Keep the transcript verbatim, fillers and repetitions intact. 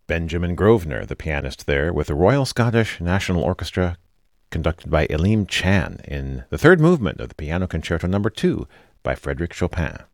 Benjamin Grosvenor, the pianist there, with the Royal Scottish National Orchestra, conducted by Elim Chan in the third movement of the Piano Concerto Number two by Frédéric Chopin.